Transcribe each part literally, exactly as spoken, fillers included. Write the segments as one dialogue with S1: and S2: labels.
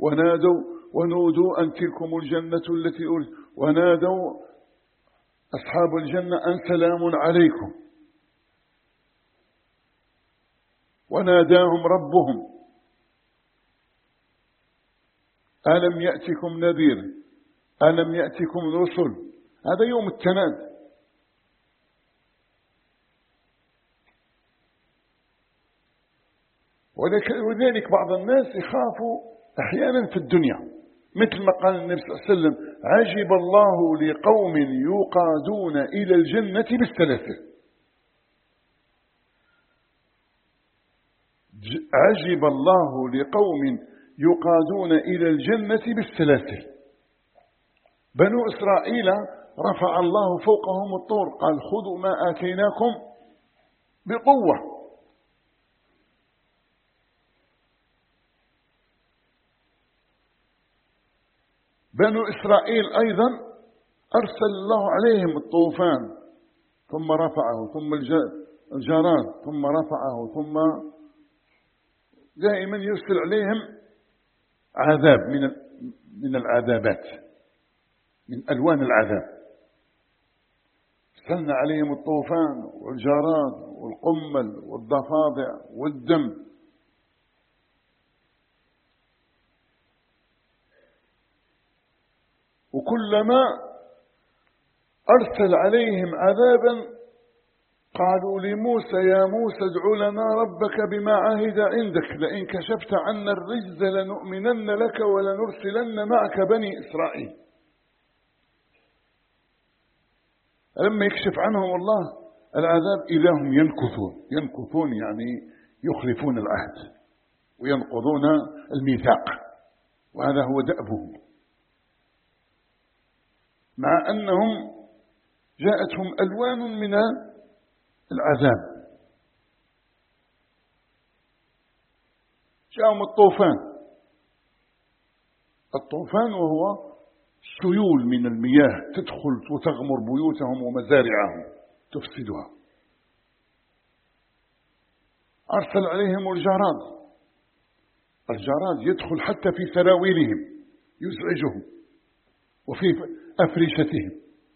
S1: ونادوا ونودوا أن تلكم الجنة التي أريد، ونادوا أصحاب الجنة أن سلام عليكم، وناداهم ربهم ألم يأتكم نذير ألم يأتكم رسل. هذا يوم التناد. ولذلك بعض الناس يخافوا أحيانا في الدنيا، مثل ما قال النبي صلى الله عليه وسلم: عجب الله لقوم يقادون إلى الجنة بالسلاسل. عجب الله لقوم يقادون إلى الجنة بالسلاسل. بنو إسرائيل رفع الله فوقهم الطور، قال: خذوا ما آتيناكم بقوة. بنو إسرائيل أيضا أرسل الله عليهم الطوفان، ثم رفعه، ثم الجراد، ثم رفعه، ثم دائما يرسل عليهم عذاب من من العذابات، من ألوان العذاب. ارسلنا عليهم الطوفان والجراد والقمل والضفادع والدم. وكلما أرسل عليهم عذابا قالوا لموسى: يا موسى ادع لنا ربك بما عهد عندك لئن كشفت عنا الرجز لنؤمنن لك ولنرسلن معك بني إسرائيل. لما يكشف عنهم الله العذاب إذا هم ينكثون. ينكثون يعني يخلفون العهد وينقضون الميثاق، وهذا هو دأبهم، مع أنهم جاءتهم ألوان من العذاب. جاءهم الطوفان. الطوفان وهو سيول من المياه تدخل وتغمر بيوتهم ومزارعهم تفسدها. أرسل عليهم الجراد. الجراد يدخل حتى في سراويلهم يزعجهم وفي أفرشتهم،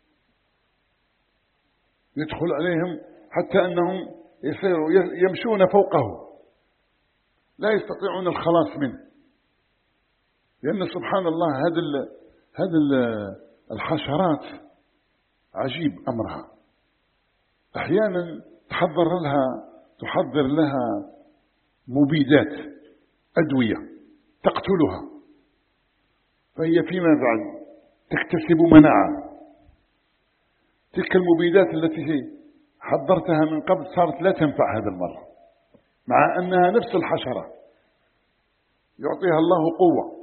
S1: يدخل عليهم حتى أنهم يصيروا يمشون فوقه لا يستطيعون الخلاص منه، لأن سبحان الله هذه هذه الحشرات عجيب أمرها. أحيانا تحضر لها تحضر لها مبيدات أدوية تقتلها، فهي فيما بعد تكتسب مناعة. تلك المبيدات التي حضرتها من قبل صارت لا تنفع هذا المرة، مع أنها نفس الحشرة يعطيها الله قوة.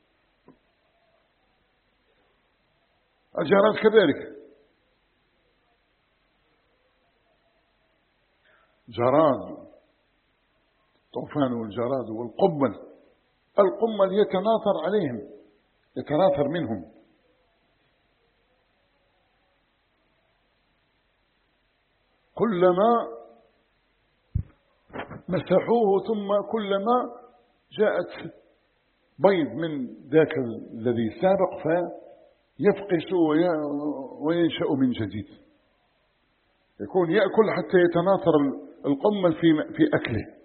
S1: الجراد كذلك، جراد طوفان والجراد والقمل. القمل يتناثر عليهم، يتناثر منهم. كلما مسحوه ثم كلما جاءت بيض من ذاك الذي سابق فيفقس وينشأ من جديد. يكون يأكل حتى يتناثر القمل في في أكله،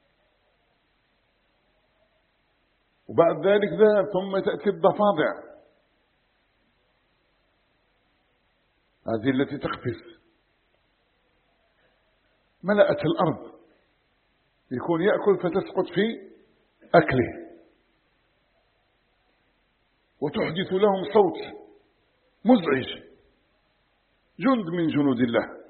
S1: وبعد ذلك ذهب ثم تأتي الضفادع هذه التي تقفز، ملأت الأرض. يكون يأكل فتسقط في أكله وتحدث لهم صوت مزعج، جند من جنود الله.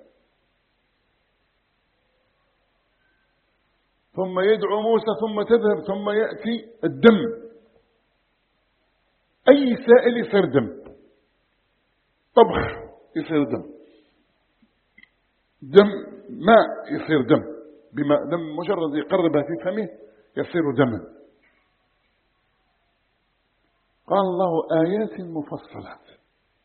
S1: ثم يدعو موسى ثم تذهب ثم يأتي الدم. أي سائل يصير دم، طبخ يصير دم، دم ماء يصير دم، بما دم مجرد يقربها في فمه يصير دما. قال الله: آيات مفصلات.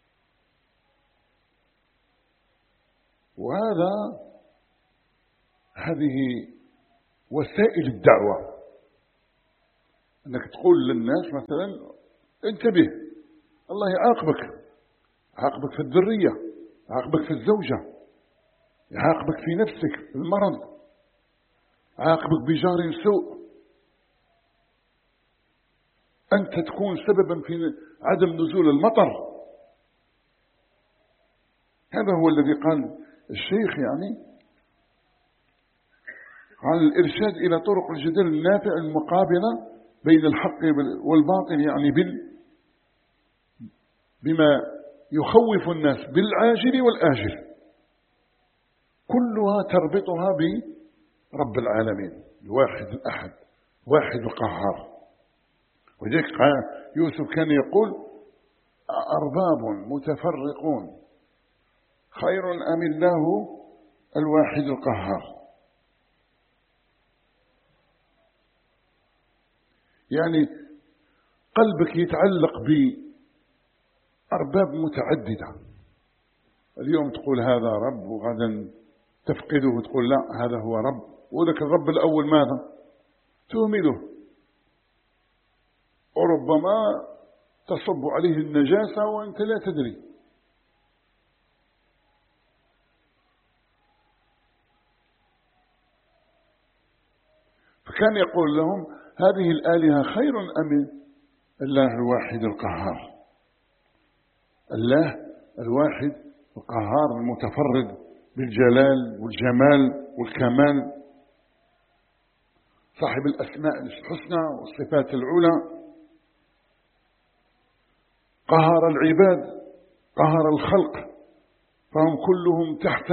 S1: وهذا هذه وسائل الدعوة أنك تقول للناس مثلا انتبه، الله يعاقبك، يعاقبك في الذرية، يعاقبك في الزوجة، يعاقبك في نفسك، في المرض، يعاقبك بجار سوء، أنت تكون سببا في عدم نزول المطر. هذا هو الذي قال الشيخ، يعني قال الإرشاد إلى طرق الجدل النافع المقابلة بين الحق والباطل، يعني بال بما يخوف الناس بالعاجل والآجل، كلها تربطها برب العالمين الواحد الأحد واحد القهار. وذلك يوسف كان يقول أرباب متفرقون خير أم الله الواحد القهار. يعني قلبك يتعلق بأرباب متعددة، اليوم تقول هذا رب وغدا تفقده وتقول لا هذا هو رب، ولك الرب الأول ماذا؟ تهمله، وربما تصب عليه النجاسة وأنت لا تدري. فكان يقول لهم هذه الآلهة خير أم الله الواحد القهار؟ الله الواحد القهار المتفرد بالجلال والجمال والكمال، صاحب الأسماء الحسنى والصفات العلى، قهر العباد، قهر الخلق، فهم كلهم تحت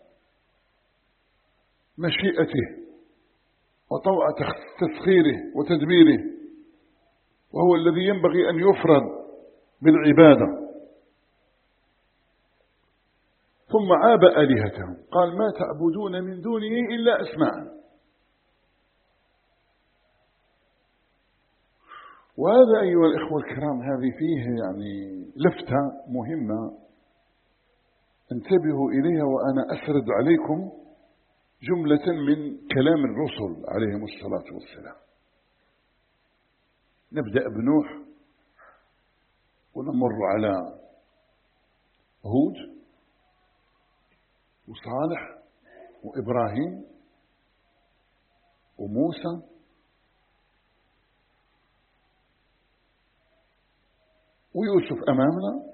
S1: مشيئته وطوع تسخيره وتدبيره، وهو الذي ينبغي أن يفرد بالعبادة. ثم عاب آلهتهم، قال ما تعبدون من دونه إلا أسماء. وهذا أيها الإخوة الكرام هذه فيه يعني لفتة مهمة انتبهوا إليها، وأنا أسرد عليكم جملة من كلام الرسل عليهم الصلاة والسلام. نبدأ بنوح ونمر على هود وصالح وإبراهيم وموسى ويوسف أمامنا،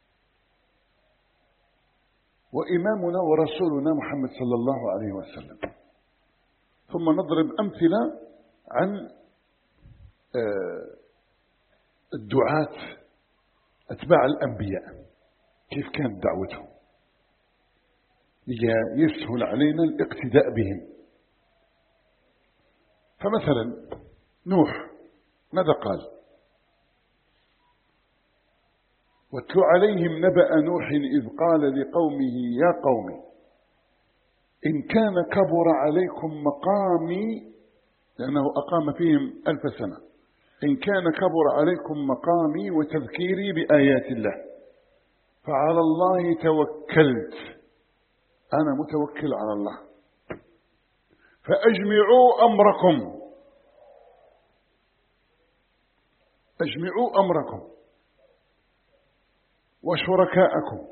S1: وإمامنا ورسولنا محمد صلى الله عليه وسلم. ثم نضرب أمثلة عن الدعاة أتباع الأنبياء كيف كانت دعوتهم يسهل علينا الاقتداء بهم. فمثلا نوح ماذا قال؟ واتل عليهم نبأ نوح إذ قال لقومه يا قوم إن كان كبر عليكم مقامي، لأنه أقام فيهم ألف سنة، إن كان كبر عليكم مقامي وتذكيري بآيات الله فعلى الله توكلت، أنا متوكل على الله، فأجمعوا أمركم، أجمعوا أمركم وشركاءكم،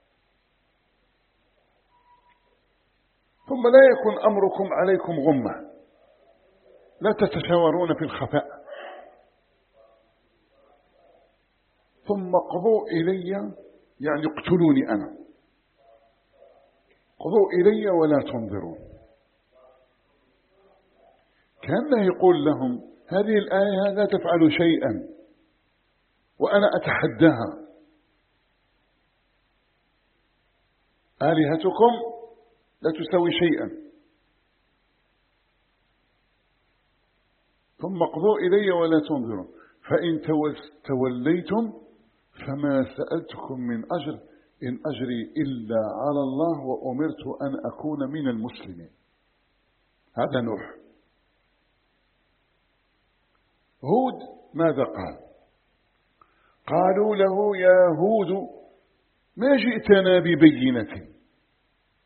S1: ثم لا يكن أمركم عليكم غمة، لا تتشاورون في الخفاء، ثم قضوا إلي، يعني اقتلوني أنا، قضوا إلي ولا تنظرون. كأنه يقول لهم هذه الآية لا تفعل شيئا وأنا أتحداها، آلهتكم لا تسوي شيئا، ثم اقضوا إلي ولا تنظرون، فإن توليتم فما سألتكم من أجر إن أجري إلا على الله وأمرت أن أكون من المسلمين. هذا نوح. هود ماذا قال؟ قالوا له يا هود ما جئتنا ببينة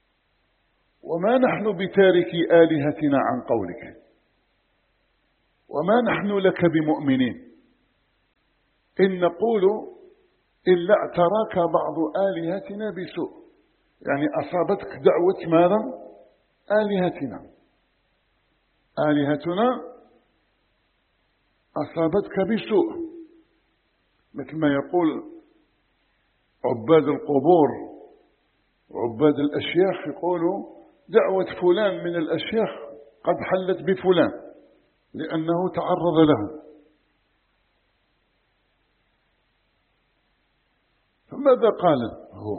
S1: وما نحن بتاركي آلهتنا عن قولك وما نحن لك بمؤمنين إن نقول إلا اعتراك بعض آلهتنا بسوء، يعني أصابتك دعوة ماذا؟ آلهتنا، آلهتنا أصابتك بسوء، مثل ما يقول عباد القبور وعباد الأشياخ، يقولوا دعوة فلان من الأشياخ قد حلت بفلان لأنه تعرض له. فماذا قال هو؟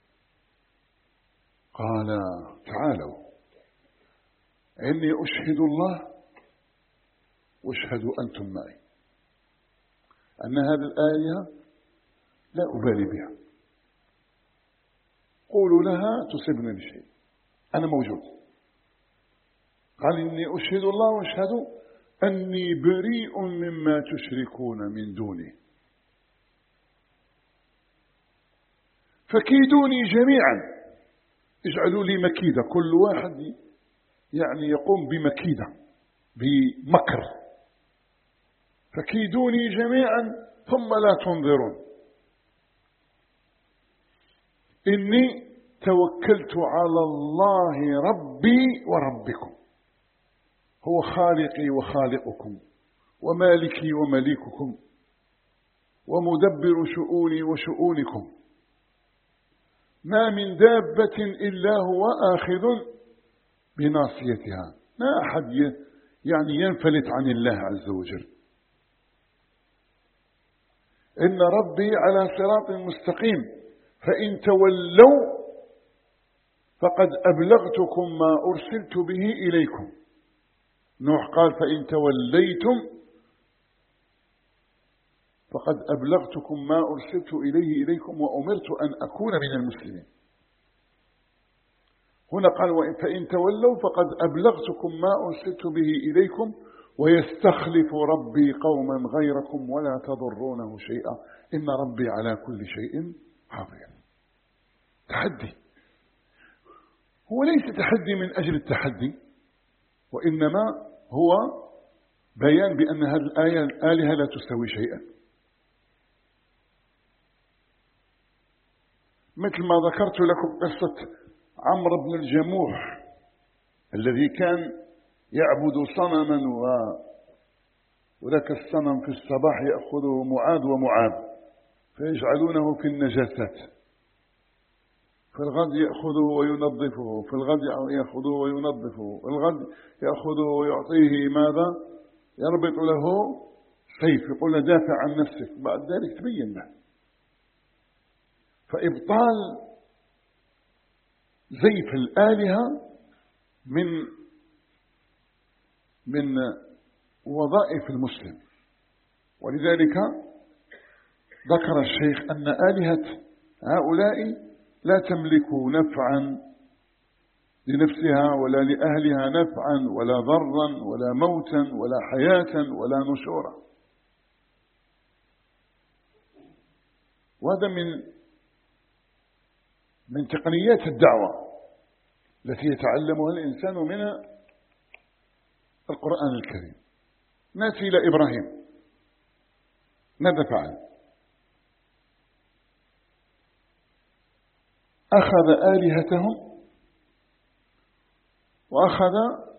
S1: قال تعالوا إني أشهد الله واشهدوا أنتم معي أن هذه الآية لا أبالي بها، قولوا لها تصيبني بشيء، أنا موجود. قال إني أشهد الله واشهدوا أني بريء مما تشركون من دونه فكيدوني جميعا، اجعلوا لي مكيدة، كل واحد يعني يقوم بمكيدة بمكر، فكيدوني جميعا ثم لا تنظرون، إني توكلت على الله ربي وربكم، هو خالقي وخالقكم ومالكي ومليككم ومدبر شؤوني وشؤونكم، ما من دابة إلا هو آخذ بناصيتها، ما أحد يعني ينفلت عن الله عز وجل، إن ربي على صراط مستقيم، فإن تولوا فقد أبلغتكم ما أرسلت به إليكم. نوح قال فإن توليتم فقد أبلغتكم ما أرسلت إليه إليكم وأمرت أن أكون من المسلمين. هنا قال فإن تولوا فقد أبلغتكم ما أرسلت به إليكم ويستخلف ربي قوما غيركم ولا تضرونه شيئا إن ربي على كل شيء حافظ. تحدي، هو ليس تحدي من أجل التحدي، وإنما هو بيان بأن هذه الآية الآلهة لا تساوي شيئا، مثل ما ذكرت لكم قصة عمرو بن الجموح الذي كان يعبد صنما و... وذاك الصنم في الصباح يأخذه معاذ ومعاذ فيجعلونه في النجاسات، في الغد يأخذه وينظفه، في الغد يأخذه وينظفه، في الغد يأخذه ويعطيه ماذا؟ يربط له سيف، يقول له دافع عن نفسك، بعد ذلك تبين له. فإبطال زيف الآلهة من من وظائف المسلم، ولذلك ذكر الشيخ أن آلهة هؤلاء لا تملك نفعا لنفسها ولا لأهلها نفعا ولا ضرا ولا موتا ولا حياة ولا نشورا، وهذا من من تقنيات الدعوة التي يتعلمها الإنسان من القرآن الكريم. نأتي إلى إبراهيم، ماذا فعل؟ أخذ آلهتهم وأخذ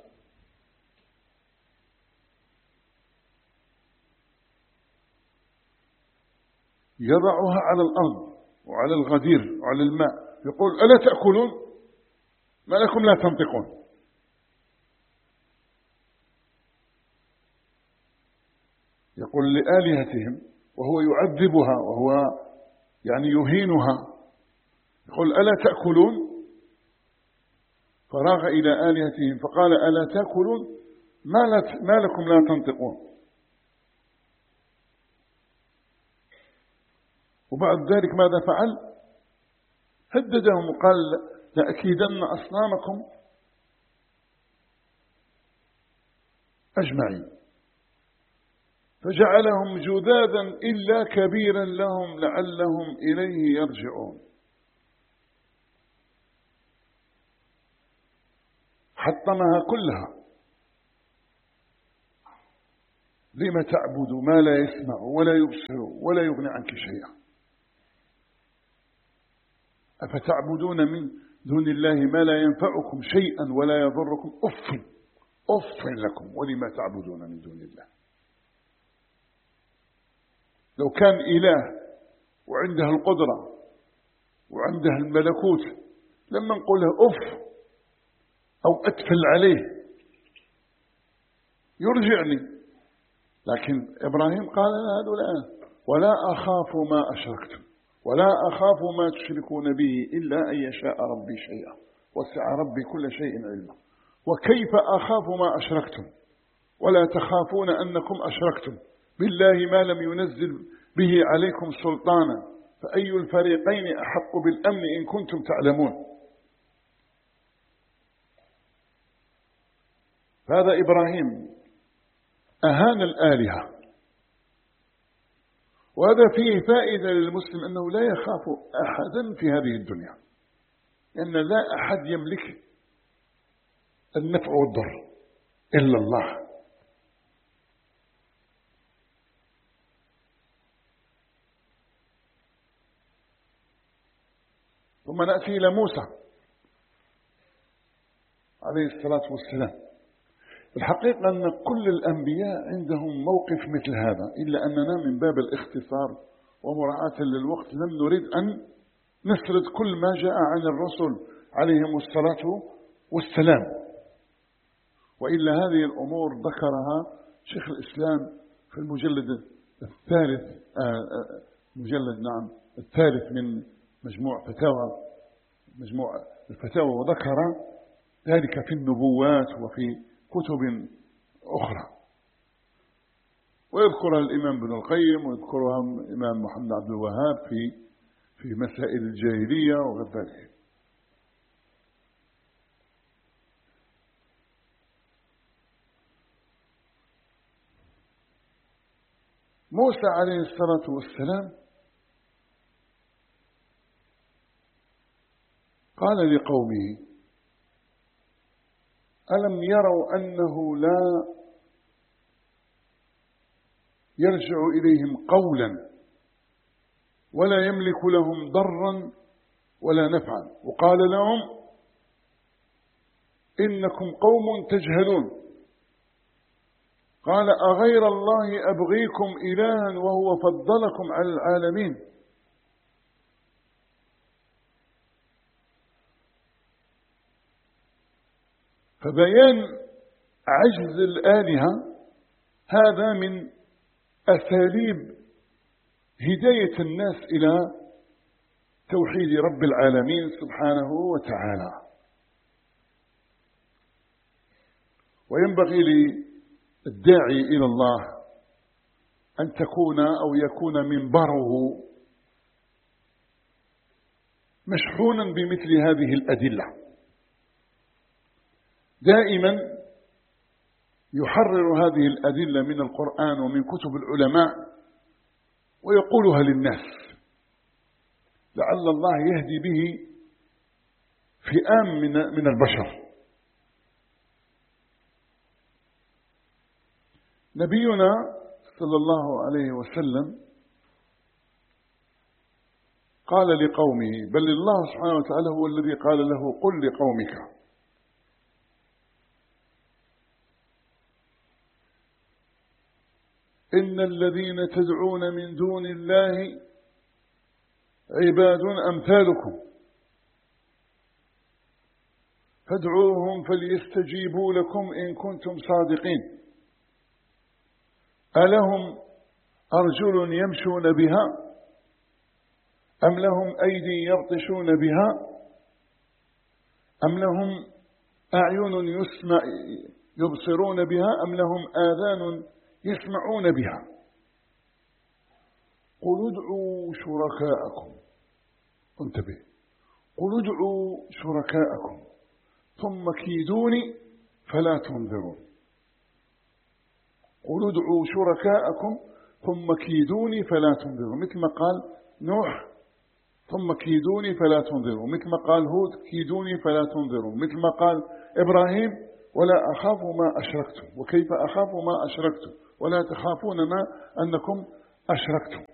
S1: يضعها على الأرض وعلى الغدير وعلى الماء، يقول ألا تأكلون؟ ما لكم لا تنطقون؟ يقول لآلهتهم وهو يعذبها وهو يعني يهينها، يقول ألا تأكلون؟ فراغ إلى آلهتهم فقال ألا تأكلون؟ ما لكم لا تنطقون؟ وبعد ذلك ماذا فعل؟ هددهم وقال لأكيدن أصنامكم أجمعين، فجعلهم جذاذا إلا كبيرا لهم لعلهم إليه يرجعون، حطمها كلها. لم تعبد ما لا يسمع ولا يبصر ولا يغني عنك شيئا؟ أفتعبدون من دون الله ما لا ينفعكم شيئا ولا يضركم؟ أف أف لكم ولما تعبدون من دون الله. لو كان إله وعنده القدرة وعنده الملكوت لما نقوله أف أو أتفل عليه يرجعني، لكن إبراهيم قال هذا الآن ولا أخاف ما أشركتم ولا أخاف ما تشركون به إلا أن يشاء ربي شيئا وسع ربي كل شيء علما. وكيف أخاف ما أشركتم ولا تخافون أنكم أشركتم بالله ما لم ينزل به عليكم سلطانا فأي الفريقين أحق بالأمن إن كنتم تعلمون. هذا إبراهيم أهان الآلهة، وهذا فيه فائدة للمسلم أنه لا يخاف أحدا في هذه الدنيا، لأن لا أحد يملك النفع والضر إلا الله. ثم نأتي إلى موسى عليه الصلاة والسلام. الحقيقة أن كل الأنبياء عندهم موقف مثل هذا، إلا أننا من باب الاختصار ومراعاة للوقت لم نريد أن نسرد كل ما جاء عن الرسل عليهم الصلاة والسلام، وإلا هذه الأمور ذكرها شيخ الإسلام في المجلد الثالث مجلد نعم الثالث من مجموع فتاوى مجموع الفتاوى، وذكر ذلك في النبوات وفي كتب أخرى، ويذكرها الإمام ابن القيم ويذكرها الإمام محمد عبد الوهاب في في مسائل الجاهلية وغير ذلك. موسى عليه الصلاة والسلام قال لقومه ألم يروا أنه لا يرجع إليهم قولا ولا يملك لهم ضرا ولا نفعا، وقال لهم إنكم قوم تجهلون. قال أغير الله أبغيكم إلها وهو فضلكم على العالمين. فبيان عجز الآلهة هذا من أساليب هداية الناس إلى توحيد رب العالمين سبحانه وتعالى. وينبغي للداعي إلى الله أن تكون أو يكون منبره مشحونا بمثل هذه الأدلة، دائما يحرر هذه الأدلة من القرآن ومن كتب العلماء ويقولها للناس لعل الله يهدي به فئام من من البشر. نبينا صلى الله عليه وسلم قال لقومه، بل الله سبحانه وتعالى هو الذي قال له قل لقومك إن الذين تدعون من دون الله عباد أمثالكم فادعوهم فليستجيبوا لكم إن كنتم صادقين. ألهم أرجل يمشون بها أم لهم أيدي يبطشون بها أم لهم أعين يسمع يبصرون بها أم لهم آذان يسمعون بها. قل ادعوا شركاءكم، انتبه، قل ادعوا شركاءكم ثم كيدوني فلا تنظرون. قل ادعوا شركاءكم ثم كيدوني فلا تنظروا، مثل ما قال نوح ثم كيدوني فلا تنظروا، مثل ما قال هود كيدوني فلا تنظروا، مثل ما قال إبراهيم ولا أخاف ما أشركتم، وكيف أخاف ما أشركتم ولا تخافون ما أنكم أشركتم.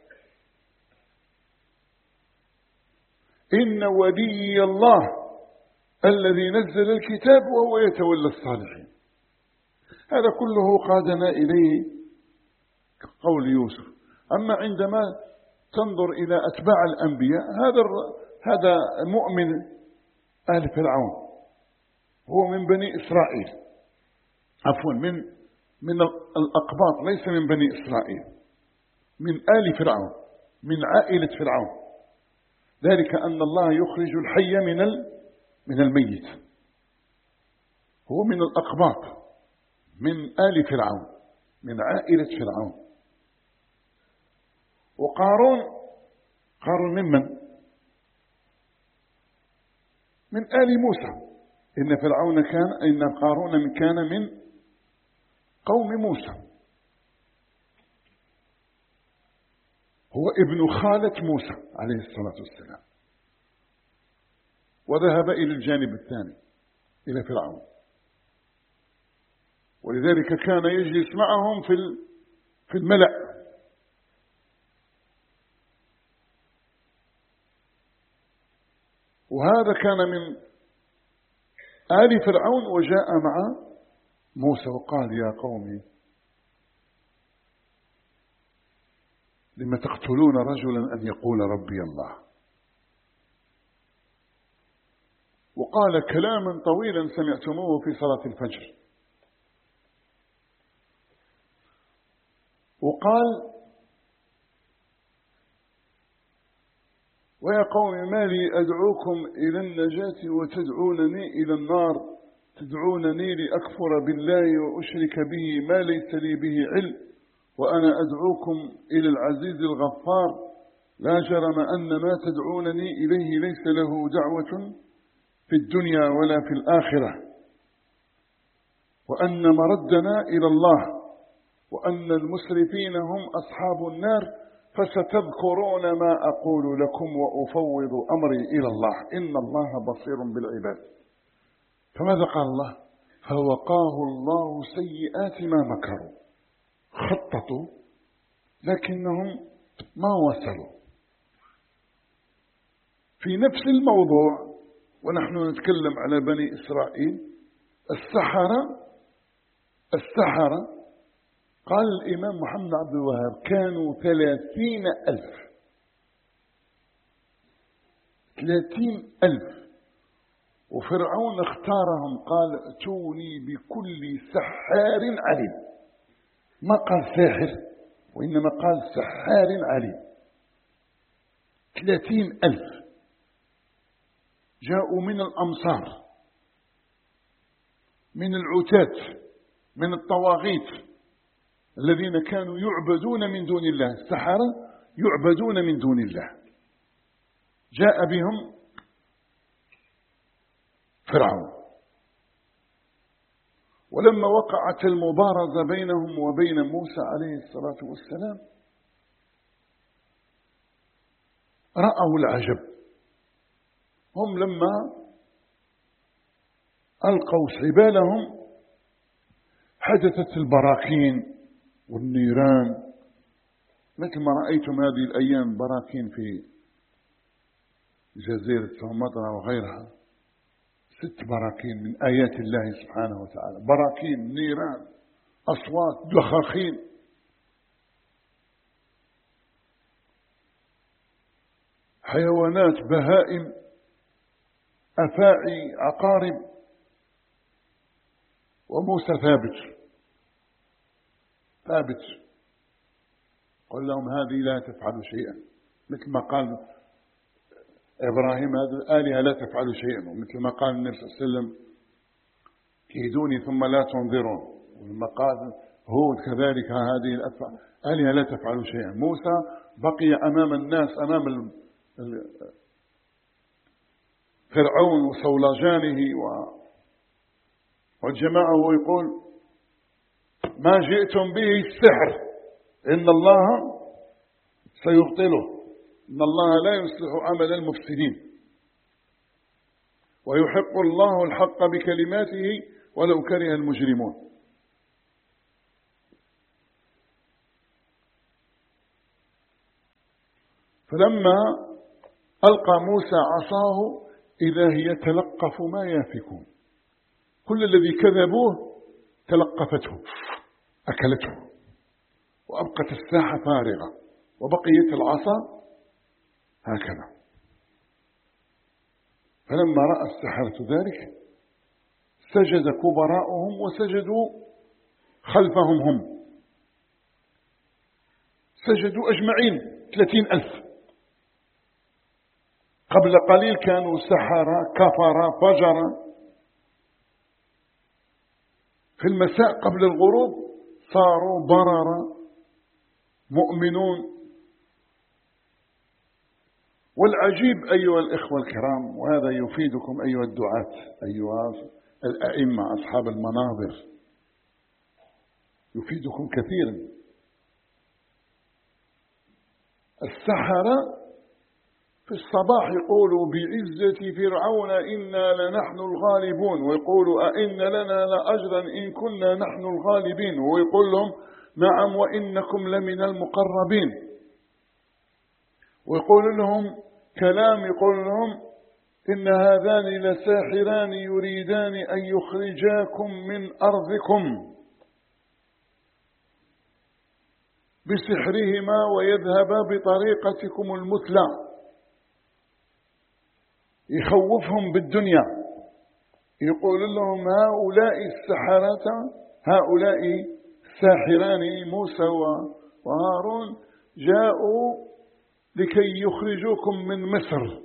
S1: إن ولي الله الذي نزل الكتاب وهو يتولى الصالحين. هذا كله قادنا إليه قول يوسف. أما عندما تنظر إلى أتباع الأنبياء، هذا هذا مؤمن آل فرعون، هو من بني إسرائيل، عفوا من من الأقباط، ليس من بني إسرائيل، من آل فرعون، من عائلة فرعون. ذلك أن الله يخرج الحي من من الميت. هو من الأقباط، من آل فرعون، من عائلة فرعون. وقارون، قارون ممن؟ من آل موسى. إن فرعون كان إن قارون كان من قوم موسى، هو ابن خالة موسى عليه الصلاة والسلام، وذهب إلى الجانب الثاني إلى فرعون، ولذلك كان يجلس معهم في في الملأ. وهذا كان من آل فرعون، وجاء مع موسى وقال يا قومي لم تقتلون رجلا أن يقول ربي الله. وقال كلاما طويلا سمعتموه في صلاة الفجر. وقال ويا قوم ما لي أدعوكم إلى النجاة وتدعونني إلى النار، تدعونني لأكفر بالله وأشرك به ما ليس لي به علم، وأنا أدعوكم إلى العزيز الغفار، لا جرم أن ما تدعونني إليه ليس له دعوة في الدنيا ولا في الآخرة، وأن مردنا إلى الله، وأن المسرفين هم أصحاب النار، فستذكرون ما أقول لكم وأفوض أمري إلى الله إن الله بصير بالعباد. فماذا قال الله؟ فوقاه الله سيئات ما مكروا. خططوا لكنهم ما وصلوا. في نفس الموضوع ونحن نتكلم على بني إسرائيل، السحرة السحرة قال الإمام محمد عبد الوهاب كانوا ثلاثين ألف ثلاثين ألف وفرعون اختارهم، قال ائتوني بكل سحار عليم. ما قال ساحر، وإنما قال سحار عليم. ثلاثين ألف جاءوا من الأمصار، من العتاة، من الطواغيت الذين كانوا يعبدون من دون الله. السحرة يعبدون من دون الله. جاء بهم فرعون. ولما وقعت المبارزة بينهم وبين موسى عليه الصلاة والسلام رأوا العجب. هم لما ألقوا حبالهم حدثت البراكين والنيران، مثل ما رأيتم هذه الأيام براكين في جزيرة سومطرة وغيرها. ست براكين من آيات الله سبحانه وتعالى، براكين، نيران، أصوات، دخاخين. حيوانات، بهائم، أفاعي، عقارب. وموسى ثابت ثابت قل لهم هذه لا تفعل شيئا، مثل ما قال إبراهيم هذه الآلهة لا تفعل شيئا، ومثل ما قال النبي صلى الله عليه وسلم كيدوني ثم لا تنظرون، ولما قال هود كذلك هذه الآلهة لا تفعل شيئا. موسى بقي أمام الناس، أمام فرعون وصولجانه والجماعة، ويقول ما جئتم به السحر إن الله سيبطله، إن الله لا يصلح عمل المفسدين، ويحق الله الحق بكلماته ولو كره المجرمون. فلما ألقى موسى عصاه إذا هي تلقف ما يافكون، كل الذي كذبوه تلقفته أكلته وأبقت الساحة فارغة وبقيت العصا هكذا. فلما رأى السحرة ذلك سجد كبراؤهم وسجدوا خلفهم هم، سجدوا أجمعين ثلاثين ألف. قبل قليل كانوا سحرة كفرة فجرة، في المساء قبل الغروب صاروا بررة مؤمنون. والعجيب أيها الإخوة الكرام، وهذا يفيدكم أيها الدعاة أيها الأئمة أصحاب المناظر، يفيدكم كثيرا. السحرة في الصباح يقولوا بعزة فرعون إنا لنحن الغالبون، ويقولوا أئن لنا لأجرا إن كنا نحن الغالبين، ويقول لهم نعم وإنكم لمن المقربين، ويقول لهم كلام، يقول لهم إن هذان لساحران يريدان أن يخرجاكم من أرضكم بسحرهما ويذهبا بطريقتكم المثلى. يخوفهم بالدنيا، يقول لهم هؤلاء السحرة هؤلاء الساحران موسى وهارون جاءوا لكي يخرجوكم من مصر،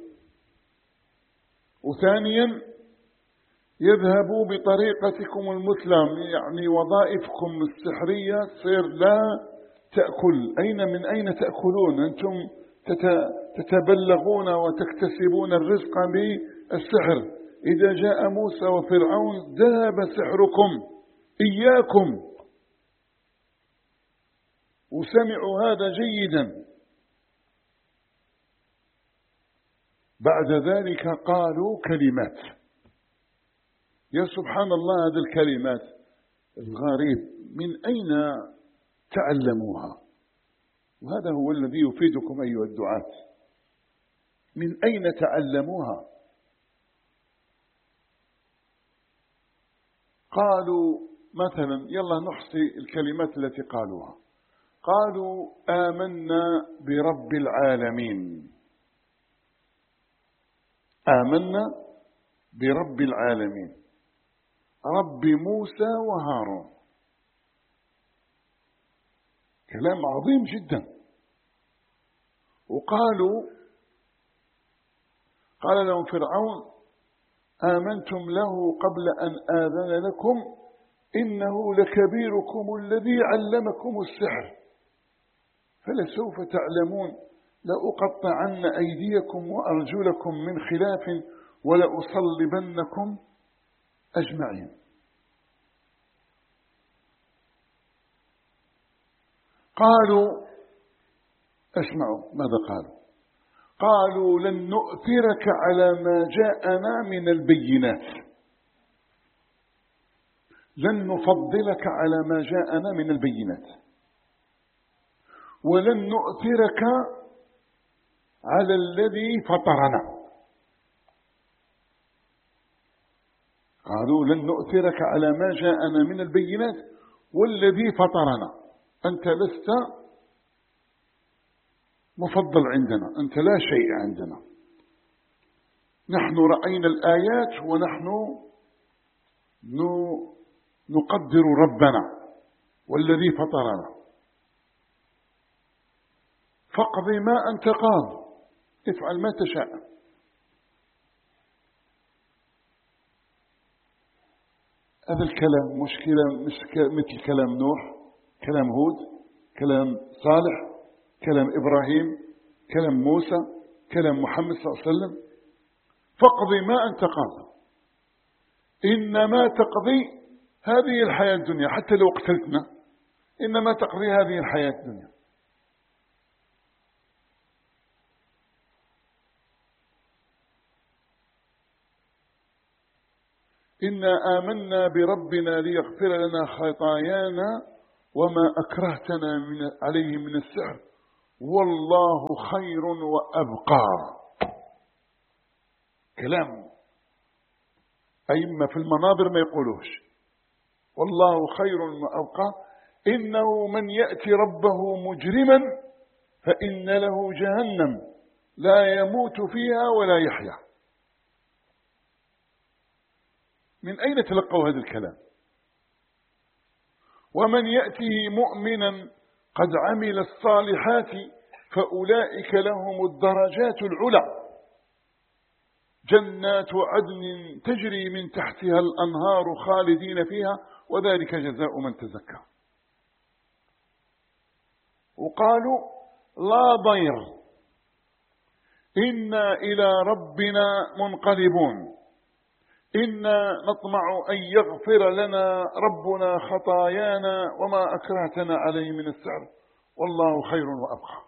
S1: وثانيا يذهبوا بطريقتكم المثلى، يعني وظائفكم السحرية تصير لا تأكل. أين من أين تأكلون؟ أنتم تتبلغون وتكتسبون الرزق بالسحر. إذا جاء موسى وفرعون ذهب سحركم إياكم، وسمعوا هذا جيدا. بعد ذلك قالوا كلمات، يا سبحان الله هذه الكلمات الغريب من أين تعلموها؟ وهذا هو الذي يفيدكم أيها الدعاة، من أين تعلموها؟ قالوا مثلا، يلا نحصي الكلمات التي قالوها. قالوا آمنا برب العالمين، آمنا برب العالمين، رب موسى وهارون. كلام عظيم جدا. وقالوا، قال لهم فرعون آمنتم له قبل أن آذن لكم إنه لكبيركم الذي علمكم السحر فلسوف تعلمون لأقطعن أيديكم وأرجلكم من خلاف ولأصلبنكم أجمعين. قالوا، اسمعوا ماذا قالوا. قالوا لن نؤثرك على ما جاءنا من البينات، لن نفضلك على ما جاءنا من البينات، ولن نؤثرك على الذي فطرنا. قالوا لن نؤثرك على ما جاءنا من البينات والذي فطرنا، أنت لست مفضل عندنا، أنت لا شيء عندنا، نحن رأينا الآيات ونحن نقدر ربنا والذي فطرنا، فاقضي ما أنت قاض، افعل ما تشاء. هذا الكلام مشكلة مثل كلام نوح، كلام هود، كلام صالح، كلام إبراهيم، كلام موسى، كلام محمد صلى الله عليه وسلم. فاقضي ما أنت قاض، إنما تقضي هذه الحياة الدنيا، حتى لو قتلتنا إنما تقضي هذه الحياة الدنيا. إنا آمنا بربنا ليغفر لنا خطايانا وما أكرهتنا من عليه من السحر والله خير وأبقى. كلام أئمة في المنابر ما يقولوش، والله خير وأبقى. إنه من يأتي ربه مجرما فإن له جهنم لا يموت فيها ولا يحيا. من أين تلقوا هذا الكلام؟ ومن يأته مؤمنا قد عمل الصالحات فأولئك لهم الدرجات العلى جنات عدن تجري من تحتها الأنهار خالدين فيها وذلك جزاء من تزكى. وقالوا لا ضير إنا إلى ربنا منقلبون إنا نطمع أن يغفر لنا ربنا خطايانا وما أكرهتنا عليه من السحر والله خير وأبقى.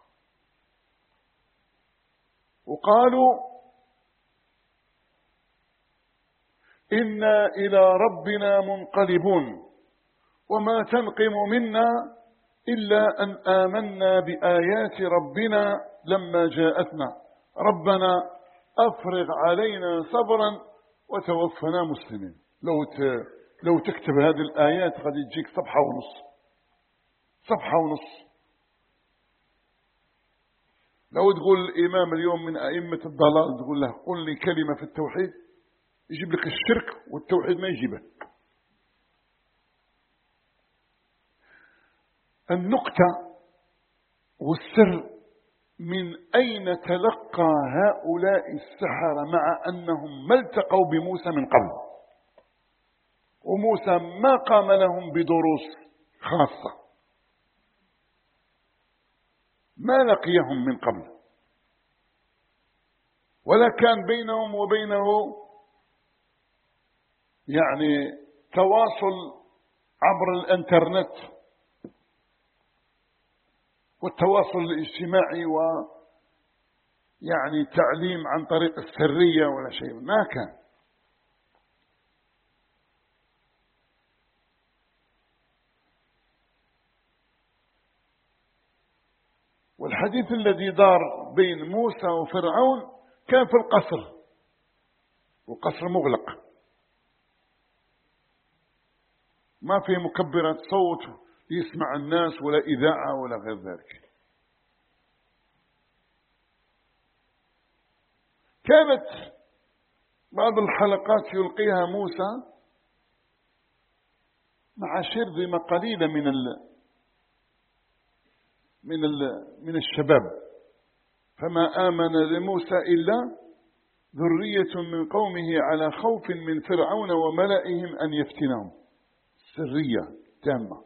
S1: وقالوا إنا إلى ربنا منقلبون وما تنقم منا إلا أن آمنا بآيات ربنا لما جاءتنا ربنا أفرغ علينا صبرا وتوفنا مسلمين. لو لو تكتب هذه الآيات قد يجيك صفحة ونص صفحة ونص. لو تقول الإمام اليوم من أئمة الضلال تقول له قل لي كلمة في التوحيد يجيب لك الشرك والتوحيد ما يجيبه. النقطة والسر من أين تلقى هؤلاء السحرة مع أنهم ما التقوا بموسى من قبل وموسى ما قام لهم بدروس خاصة ما لقيهم من قبل ولا كان بينهم وبينه يعني تواصل عبر الانترنت والتواصل الاجتماعي ويعني تعليم عن طريق السرية ولا شيء ما كان. والحديث الذي دار بين موسى وفرعون كان في القصر والقصر مغلق ما في مكبرات صوت يسمع الناس ولا إذاعة ولا غير ذلك. كانت بعض الحلقات يلقيها موسى مع شرذمة قليلة من ال من ال من الشباب فما آمن لموسى إلا ذرية من قومه على خوف من فرعون وملئهم أن يفتنهم. سرية تامة.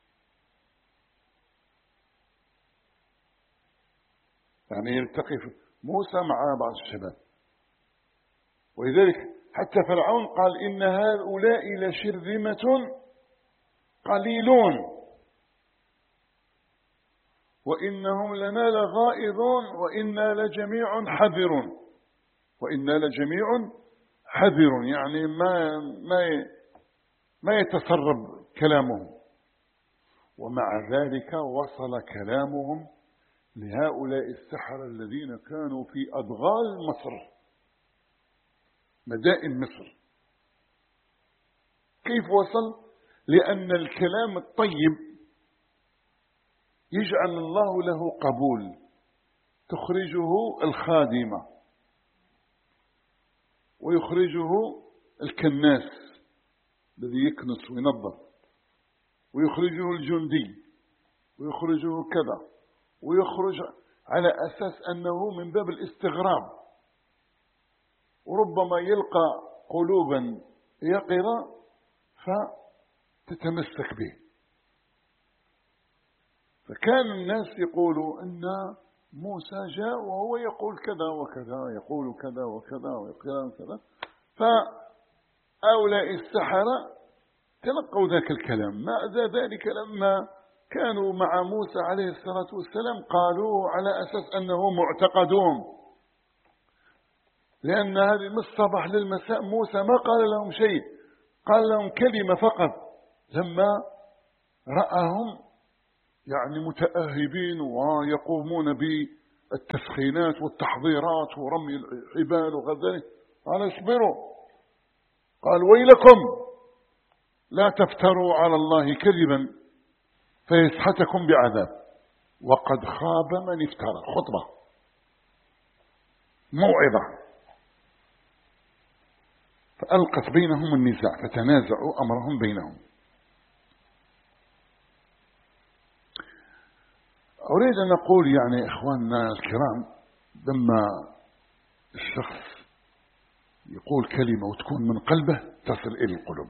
S1: يعني يلتقي موسى مع بعض الشباب ولذلك حتى فرعون قال إن هؤلاء لشرذمة قليلون وإنهم لنا لغائظون وإنا لجميع حذرون وإنا لجميع حذرون يعني ما ما ما يتسرب كلامهم. ومع ذلك وصل كلامهم لهؤلاء السحرة الذين كانوا في أدغال مصر مدائن مصر. كيف وصل؟ لأن الكلام الطيب يجعل الله له قبول تخرجه الخادمة ويخرجه الكناس الذي يكنس وينظف ويخرجه الجندي ويخرجه كذا ويخرج على أساس أنه من باب الاستغراب وربما يلقى قلوبا يقظة فتتمسك به. فكان الناس يقولوا أن موسى جاء وهو يقول كذا وكذا يقول كذا وكذا ويقول كذا. فأولئك السحرة تلقوا ذاك الكلام. مع ذلك لما كانوا مع موسى عليه الصلاة والسلام قالوه على أساس أنه معتقدون لأن هذه من الصباح للمساء موسى ما قال لهم شيء قال لهم كلمة فقط لما رأهم يعني متأهبين ويقومون بالتسخينات والتحضيرات ورمي الحبال وغير ذلك. قال اصبروا، قال ويلكم لا تفتروا على الله كذبا فيسحتكم بعذاب وقد خاب من افترى. خطبة موعظة، فألقت بينهم النزاع فتنازعوا أمرهم بينهم. أريد أن أقول يعني إخواننا الكرام، لما الشخص يقول كلمة وتكون من قلبه تصل إلى القلوب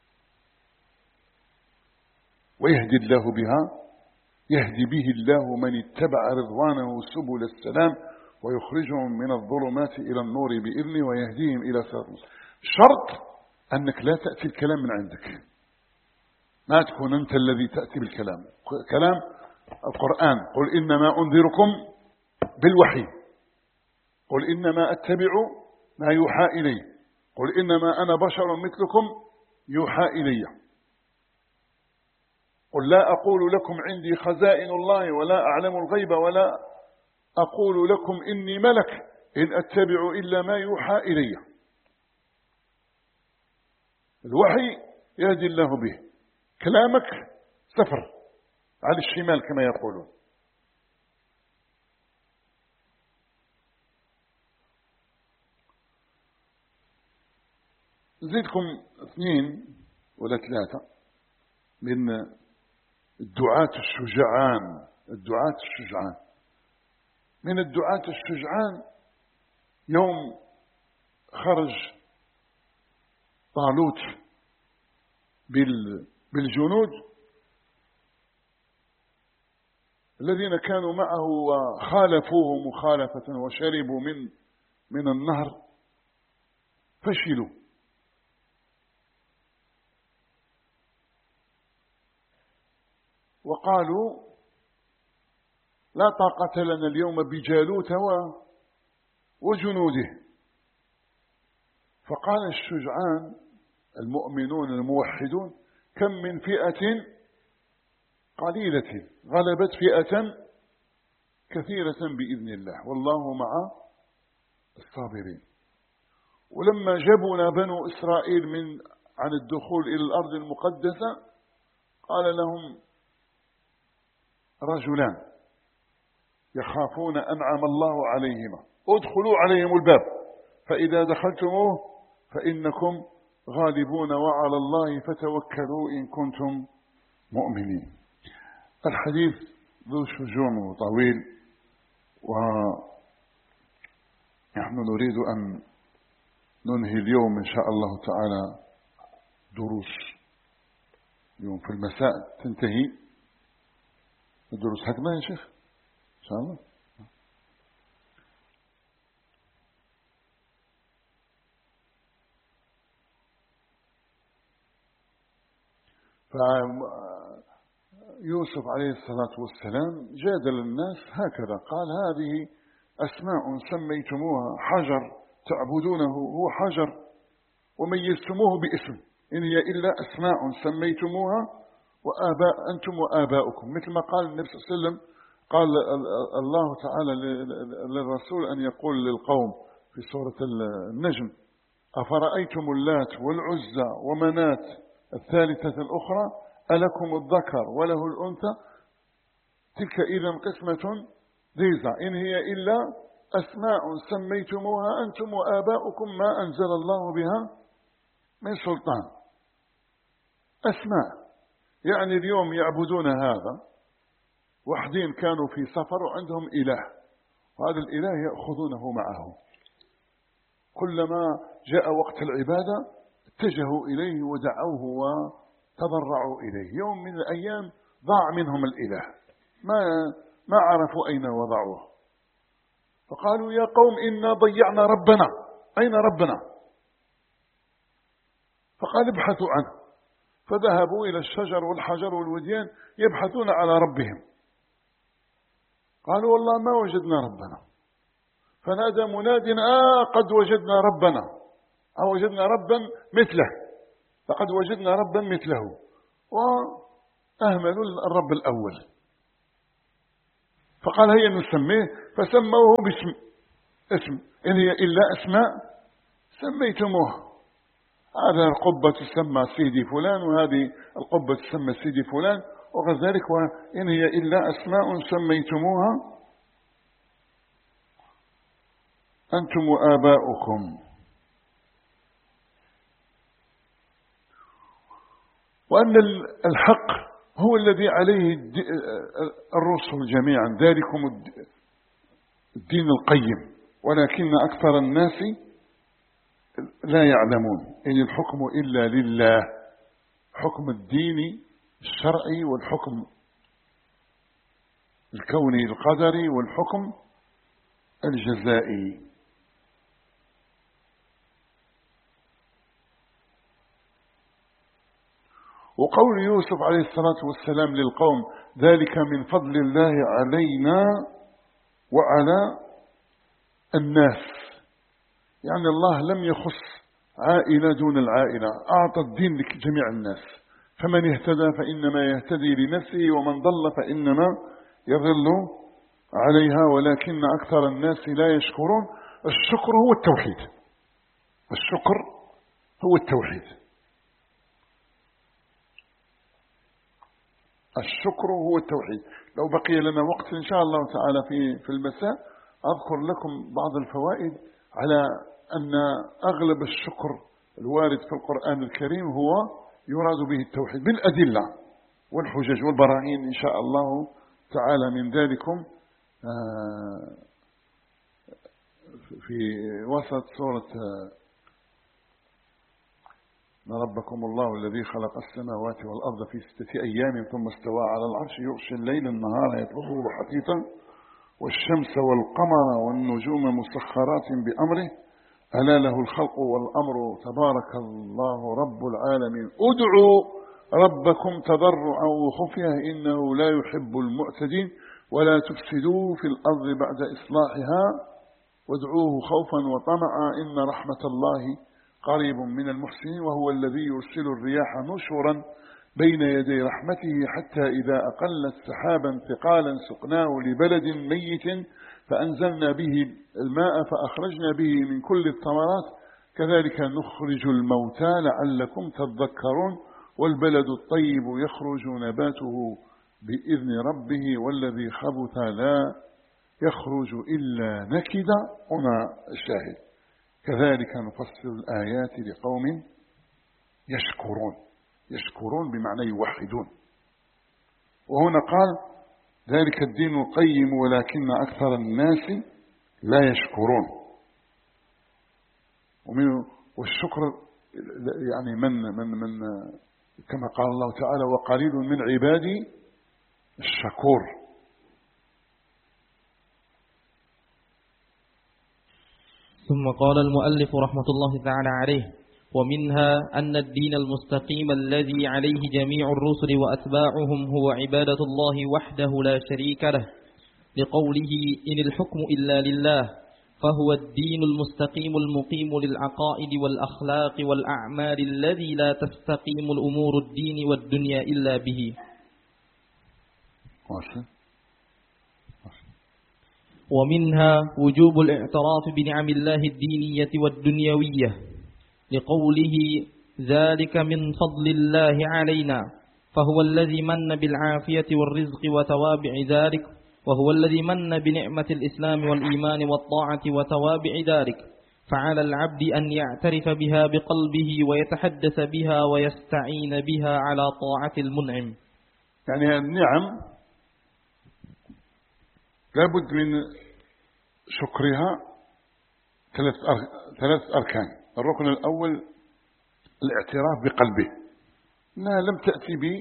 S1: ويهدي الله بها، يهدي به الله من اتبع رضوانه سبل السلام ويخرجهم من الظلمات إلى النور بإذنه ويهديهم إلى صراط مستقيم. شرط أنك لا تأتي الكلام من عندك، ما تكون أنت الذي تأتي بالكلام. كلام القرآن، قل إنما أنذركم بالوحي، قل إنما أتبع ما يوحى إلي، قل إنما أنا بشر مثلكم يوحى إلي، قل لا أقول لكم عندي خزائن الله ولا أعلم الغيب ولا أقول لكم إني ملك إن أتبع إلا ما يوحى إلي. الوحي يهدي الله به، كلامك سفر على الشمال كما يقولون. نزيدكم اثنين ولا ثلاثة من الدعاة الشجعان. الدعاة الشجعان من الدعاة الشجعان يوم خرج طالوت بالجنود الذين كانوا معه وخالفوه مخالفة وشربوا من من النهر فشلوا، وقالوا لا طاقة لنا اليوم بجالوت وجنوده. فقال الشجعان المؤمنون الموحدون كم من فئة قليلة غلبت فئة كثيرة بإذن الله والله مع الصابرين. ولما جبنا بنو إسرائيل من عن الدخول إلى الأرض المقدسة قال لهم رجلان يخافون أنعم الله عليهما ادخلوا عليهم الباب فإذا دخلتموه فإنكم غالبون وعلى الله فتوكلوا إن كنتم مؤمنين. الحديث ذو شجون وطويل، ونحن نريد أن ننهي اليوم إن شاء الله تعالى دروس. يوم في المساء تنتهي الدروس حقنا يا شيخ إن شاء الله. فيوسف عليه الصلاة والسلام جادل الناس هكذا، قال هذه أسماء سميتموها حجر تعبدونه هو حجر وميزتموه باسم، إن هي إلا أسماء سميتموها وآباء أنتم وآباؤكم، مثل ما قال النبي صلى الله عليه وسلم. قال الله تعالى للرسول أن يقول للقوم في سورة النجم أفرأيتم اللات والعزى ومنات الثالثة الأخرى ألكم الذكر وله الأنثى تلك إذا قسمة ضيزى إن هي إلا أسماء سميتموها أنتم وآباؤكم ما أنزل الله بها من سلطان. أسماء يعني اليوم يعبدون هذا، وحدين كانوا في سفر وعندهم إله، وهذا الإله يأخذونه معه، كلما جاء وقت العبادة اتجهوا إليه ودعوه وتضرعوا إليه. يوم من الأيام ضاع منهم الإله، ما ما عرفوا أين وضعوه، فقالوا يا قوم إنا ضيعنا ربنا، أين ربنا؟ فقال ابحثوا عنه، فذهبوا إلى الشجر والحجر والوديان يبحثون على ربهم، قالوا والله ما وجدنا ربنا. فنادى مناد آه قد وجدنا ربنا، أو وجدنا ربا مثله، فقد وجدنا ربا مثله، وأهملوا الرب الأول فقال هيا نسميه، فسموه باسم اسم إن هي إلا أسماء سميتموه. هذا القبة تسمى سيدي فلان، وهذه القبة تسمى سيدي فلان، وغير ذلك، وإن هي إلا أسماء سميتموها أنتم وآباؤكم. وأن الحق هو الذي عليه الرسل جميعا، ذلكم الدين القيم، ولكن أكثر الناس لا يعلمون. إن الحكم إلا لله، حكم الدين الشرعي والحكم الكوني القدري والحكم الجزائي. وقول يوسف عليه الصلاة والسلام للقوم ذلك من فضل الله علينا وعلى الناس، يعني الله لم يخص عائلة دون العائلة، أعطى الدين لجميع الناس، فمن اهتدى فإنما يهتدي لنفسه ومن ضل فإنما يضل عليها، ولكن أكثر الناس لا يشكرون. الشكر هو التوحيد، الشكر هو التوحيد، الشكر هو التوحيد. لو بقي لنا وقت إن شاء الله تعالى في في المساء أذكر لكم بعض الفوائد على أن أغلب الشكر الوارد في القرآن الكريم هو يراد به التوحيد بالأدلة والحجج والبراهين إن شاء الله تعالى. من ذلكم في وسط سورة ربكم الله الذي خلق السماوات والأرض في ستة أيام ثم استوى على العرش يغشي الليل النهار يطلبه حثيثا والشمس والقمر والنجوم مسخرات بأمره ألا له الخلق والأمر تبارك الله رب العالمين ادعوا ربكم تضرعا وخفيا إنه لا يحب المعتدين ولا تفسدوا في الأرض بعد إصلاحها وادعوه خوفا وطمعا إن رحمة الله قريب من المحسنين وهو الذي يرسل الرياح نشرا بين يدي رحمته حتى إذا أقلت سحابا ثقالا سقناه لبلد ميت فأنزلنا به الماء فأخرجنا به من كل الثمرات كذلك نخرج الموتى لعلكم تذكرون والبلد الطيب يخرج نباته بإذن ربه والذي خبث لا يخرج إلا نكدا. هنا الشاهد كذلك نفسر الآيات لقوم يشكرون، يشكرون بمعنى يوحدون. وهنا قال ذلك الدين القيم ولكن أكثر الناس لا يشكرون. والشكر يعني من من من كما قال الله تعالى وقليل من عبادي الشكور.
S2: ثم قال المؤلف رحمة الله تعالى عليه ومنها أن الدين المستقيم الذي عليه جميع الرسل وأتباعهم هو عبادة الله وحده لا شريك له لقوله إن الحكم إلا لله فهو الدين المستقيم المقيم للعقائد والأخلاق والأعمال الذي لا تستقيم الأمور الدين والدنيا إلا به. ومنها وجوب الاعتراف بنعم الله الدينية والدنيوية لقوله ذلك من فضل الله علينا فهو الذي من بالعافية والرزق وتوابع ذلك وهو الذي من بنعمة الإسلام والإيمان والطاعة وتوابع ذلك فعلى العبد أن يعترف بها بقلبه ويتحدث بها ويستعين بها على طاعة المنعم.
S1: يعني النعم لابد من شكرها ثلاث ثلاث أركان. الركن الأول الاعتراف بقلبه أنها لم تأتي ب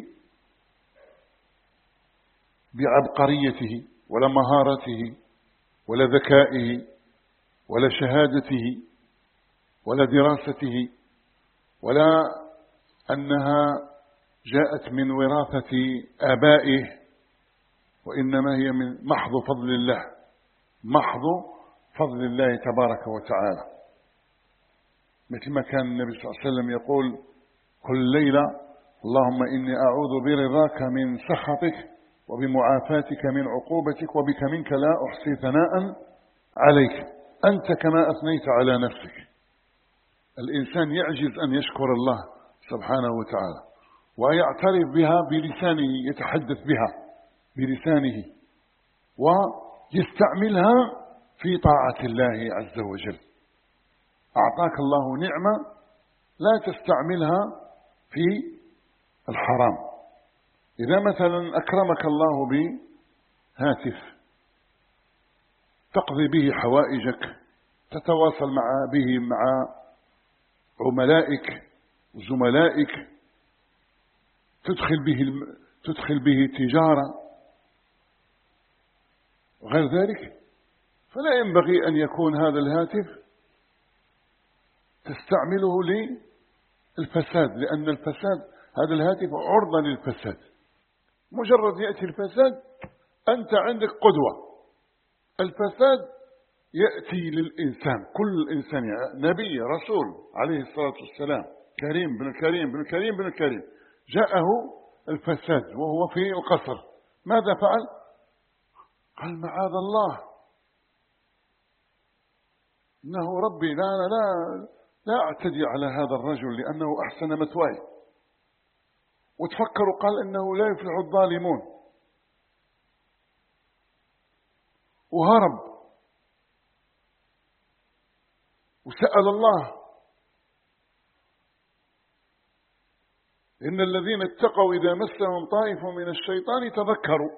S1: بعبقريته ولا مهارته ولا ذكائه ولا شهادته ولا دراسته ولا أنها جاءت من وراثة آبائه وإنما هي من محض فضل الله، محض فضل الله تبارك وتعالى. مثل ما كان النبي صلى الله عليه وسلم يقول كل ليلة اللهم إني أعوذ برضاك من سخطك وبمعافاتك من عقوبتك، وبك منك لا أحصي ثناء عليك، أنت كما أثنيت على نفسك. الإنسان يعجز أن يشكر الله سبحانه وتعالى ويعترف بها بلسانه، يتحدث بها بلسانه ويستعملها في طاعة الله عز وجل. أعطاك الله نعمة لا تستعملها في الحرام. إذا مثلا أكرمك الله بهاتف تقضي به حوائجك، تتواصل مع به مع عملائك وزملائك، تدخل به تدخل به تجارة وغير ذلك، فلا ينبغي أن يكون هذا الهاتف تستعمله للفساد، لأن الفساد هذا الهاتف عرضة للفساد. مجرد يأتي الفساد أنت عندك قدوة. الفساد يأتي للإنسان، كل إنسان نبي رسول عليه الصلاة والسلام، كريم بن الكريم بن الكريم بن الكريم، جاءه الفساد وهو في القصر، ماذا فعل؟ قال معاذ الله، إنه ربي لا لا لا أعتدي على هذا الرجل لأنه أحسن مثواي. وتفكروا قال إنه لا يفلح الظالمون، وهرب وسأل الله. إن الذين اتقوا إذا مسهم طائف من الشيطان تذكروا.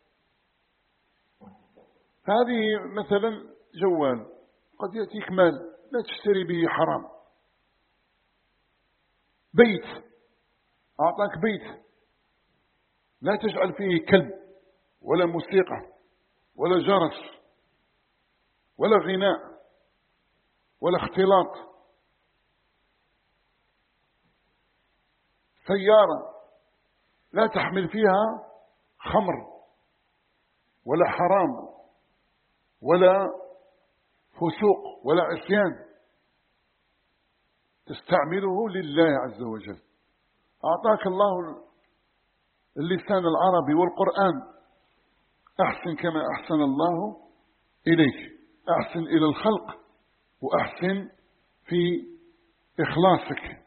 S1: هذه مثلا جوال قد يأتيك مال لا تشتري به حرام. بيت أعطاك بيت لا تجعل فيه كلب ولا موسيقى ولا جرس ولا غناء ولا اختلاط. سيارة لا تحمل فيها خمر ولا حرام ولا فسوق ولا عصيان، تستعمله لله عز وجل. أعطاك الله اللسان العربي والقرآن، أحسن كما أحسن الله إليك، أحسن إلى الخلق وأحسن في إخلاصك.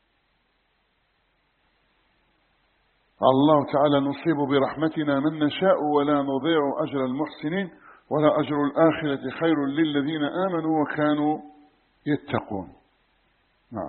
S1: الله تعالى نصيب برحمتنا من نشاء ولا نضيع أجر المحسنين ولا أجر الآخرة خير للذين آمنوا وكانوا يتقون. نعم.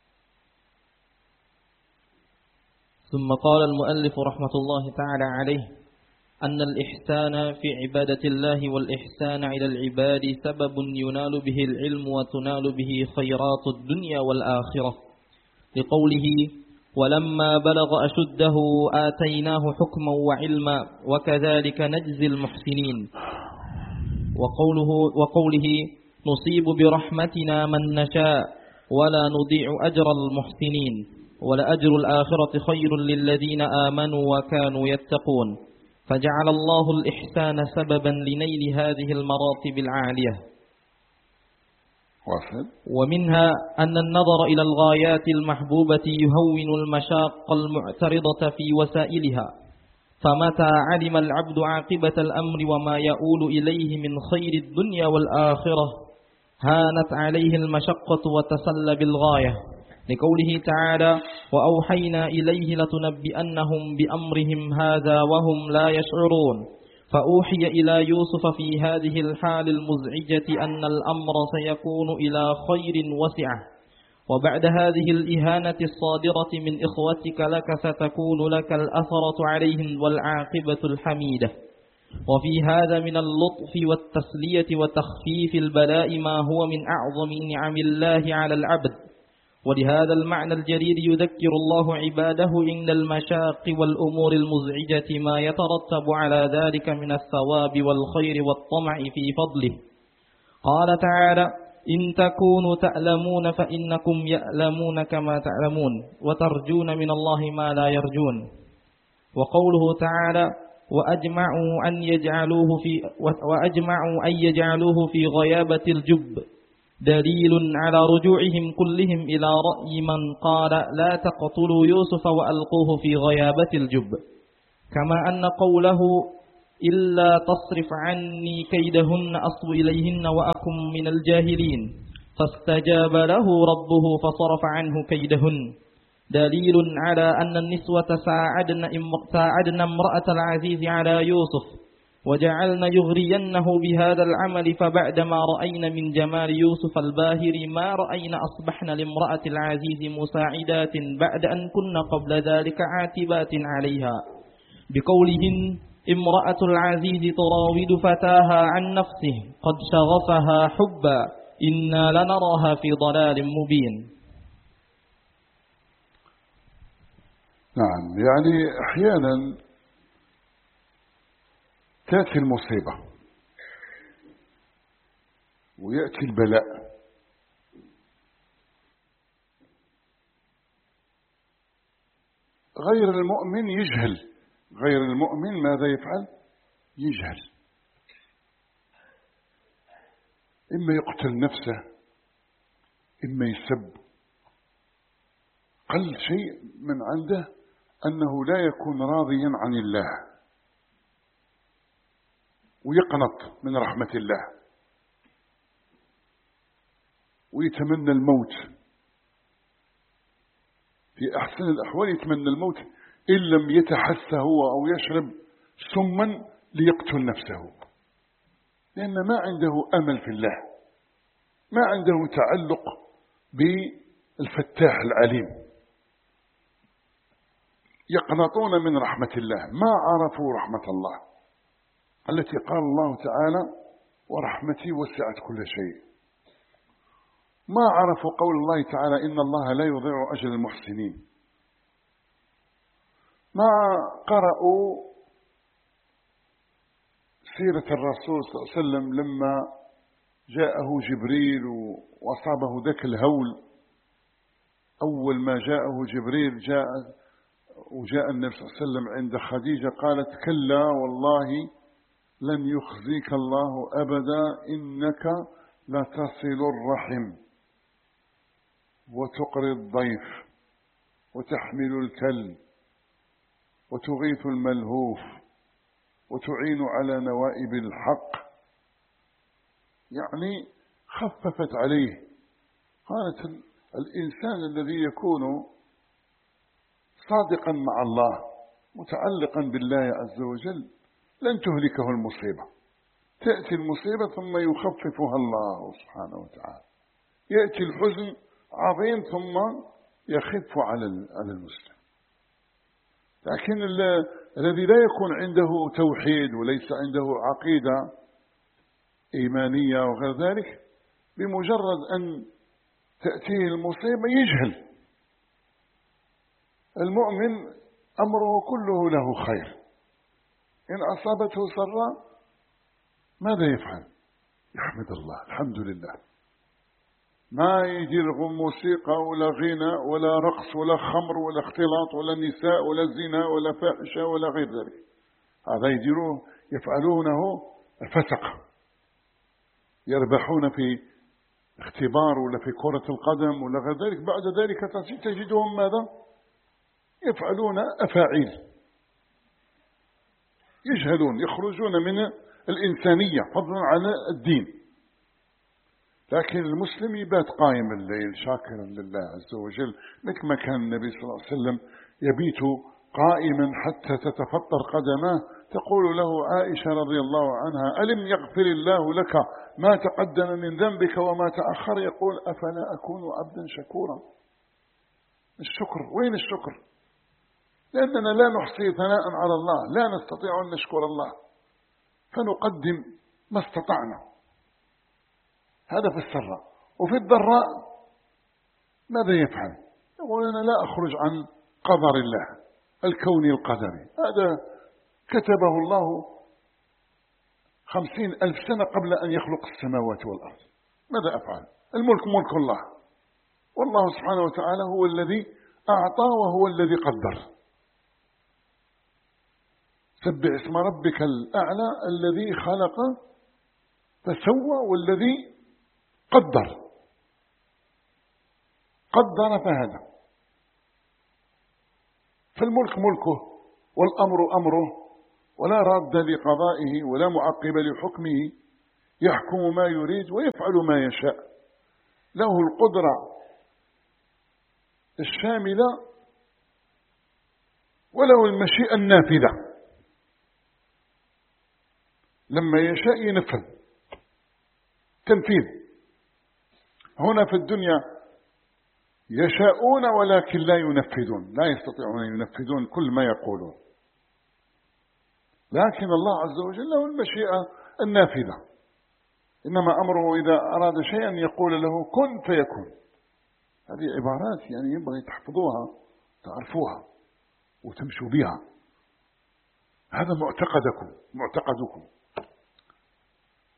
S2: ثم قال المؤلف رحمة الله تعالى عليه أن الإحسان في عبادة الله والإحسان إلى العباد سبب ينال به العلم وتنال به خيرات الدنيا والآخرة، لقوله ولما بلغ أشده آتيناه حكما وعلما وكذلك نجزي المحسنين، وقوله, وقوله نصيب برحمتنا من نشاء ولا نضيع أجر المحسنين ولأجر الآخرة خير للذين آمنوا وكانوا يتقون، فجعل الله الإحسان سببا لنيل هذه المراتب العالية.
S1: واصل.
S2: ومنها أن النظر إلى الغايات المحبوبة يهون المشاق المعترضة في وسائلها، فمتى علم العبد عاقبة الأمر وما يؤول إليه من خير الدنيا والآخرة هانت عليه المشقة وتسل بالغاية، لقوله تعالى وأوحينا إليه لتنبئنهم بأمرهم هذا وهم لا يشعرون، فأوحي إلى يوسف في هذه الحال المزعجة أن الأمر سيكون إلى خير وسعة، وبعد هذه الإهانة الصادرة من إخوتك لك ستكون لك الأثرة عليهم والعاقبة الحميدة. وفي هذا من اللطف والتسلية وتخفيف البلاء ما هو من أعظم نعم الله على العبد. ولهذا المعنى الجليل يذكر الله عباده عند المشاق والأمور المزعجة ما يترتب على ذلك من الثواب والخير والطمع في فضله. قال تعالى إن تكونوا تألمون فإنكم يألمون كما تعلمون وترجون من الله ما لا يرجون. وقوله تعالى وأجمعوا أن يجعلوه في وأجمعوا أن يجعلوه في غيابة الجب دليل على رجوعهم كلهم إلى رأي من قال لا تقتلوا يوسف وألقوه في غيابة الجب، كما أن قوله إلا تصرف عني كيدهن أصب إليهن وأكن من الجاهلين فاستجاب له ربه فصرف عنه كيدهن دليل على أن النسوة ساعدن امرأة العزيز على يوسف وجعلن يغرينه بهذا العمل فبعدما رأينا من جمال يوسف الباهر ما رأينا أصبحن لامرأة العزيز مساعدات بعد أن كن قبل ذلك عاتبات عليها بقولهن امرأة العزيز تراود فتاها عن نفسه قد شغفها حبا إنا لنراها في ضلال مبين.
S1: نعم، يعني أحيانا تأتي المصيبة ويأتي البلاء غير المؤمن يجهل، غير المؤمن ماذا يفعل؟ يجهل، إما يقتل نفسه إما يسب. قل شيء من عنده أنه لا يكون راضيا عن الله ويقنط من رحمة الله ويتمنى الموت، في أحسن الأحوال يتمنى الموت إن لم يتحس هو أو يشرب سما ليقتل نفسه، لأن ما عنده أمل في الله، ما عنده تعلق بالفتاح العليم. يقنطون من رحمة الله، ما عرفوا رحمة الله التي قال الله تعالى ورحمتي وسعت كل شيء. ما عرفوا قول الله تعالى إن الله لا يضيع أجر المحسنين. ما قرأوا سيرة الرسول صلى الله عليه وسلم لما جاءه جبريل وأصابه ذاك الهول. أول ما جاءه جبريل جاء وجاء النبي صلى الله عليه وسلم عند خديجة قالت كلا والله لن يخزيك الله أبدا إنك لتصل الرحم وتقري الضيف وتحمل الكل وتغيث الملهوف وتعين على نوائب الحق، يعني خففت عليه. قالت الإنسان الذي يكون صادقا مع الله متعلقا بالله عز وجل لن تهلكه المصيبة، تأتي المصيبة ثم يخففها الله سبحانه وتعالى، يأتي الحزن عظيم ثم يخف على المسلم. لكن الذي لا يكون عنده توحيد وليس عنده عقيدة إيمانية وغير ذلك، بمجرد أن تأتيه المصيبة يجهل. المؤمن أمره كله له خير، إن أصابته سراء ماذا يفعل؟ يحمد الله، الحمد لله، ما يدير موسيقى ولا غنى ولا رقص ولا خمر ولا اختلاط ولا نساء ولا زنا ولا فاحشة ولا غير ذلك. هذا يديروه يفعلونه الفسق، يربحون في اختبار ولا في كرة القدم ولا غير ذلك، بعد ذلك تجدهم ماذا؟ يفعلون أفاعيل، يجهلون، يخرجون من الإنسانية فضلا عن الدين. لكن المسلم يبات قائم الليل شاكرا لله عز وجل، مثل ما كان النبي صلى الله عليه وسلم يبيت قائما حتى تتفطر قدماه. تقول له عائشة رضي الله عنها ألم يغفر الله لك ما تقدم من ذنبك وما تأخر؟ يقول أفلا أكون عبدا شكورا. الشكر، وين الشكر؟ لأننا لا نحصي ثناء على الله، لا نستطيع أن نشكر الله، فنقدم ما استطعنا. هذا في السراء. وفي الضراء ماذا يفعل؟ يقول أنا لا أخرج عن قدر الله الكوني القدري، هذا كتبه الله خمسين ألف سنة قبل أن يخلق السماوات والأرض. ماذا أفعل؟ الملك ملك الله، والله سبحانه وتعالى هو الذي أعطى وهو الذي قدر. سبح اسم ربك الأعلى الذي خلق فسوى والذي قدر قدر فهدى. فالملك ملكه والأمر أمره ولا راد لقضائه ولا معقب لحكمه، يحكم ما يريد ويفعل ما يشاء، له القدرة الشاملة وله المشيئة النافذة، لما يشاء ينفذ تنفيذ. هنا في الدنيا يشاءون ولكن لا ينفذون، لا يستطيعون أن ينفذون كل ما يقولون، لكن الله عز وجل له المشيئة النافذة، إنما أمره إذا أراد شيئا يقول له كن فيكون. هذه عبارات يعني ينبغي تحفظوها تعرفوها وتمشوا بها، هذا معتقدكم معتقدكم